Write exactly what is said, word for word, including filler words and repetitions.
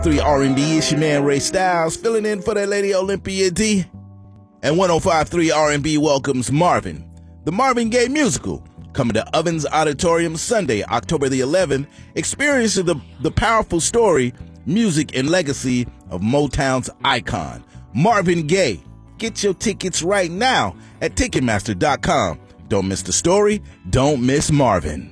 three R and B, it's your man Ray Styles, filling in for that lady Olympia D. And one oh five point three R and B welcomes Marvin, the Marvin Gaye musical, coming to Ovens Auditorium Sunday, October the eleventh, experiencing the, the powerful story, music, and legacy of Motown's icon, Marvin Gaye. Get your tickets right now at Ticketmaster dot com. Don't miss the story. Don't miss Marvin.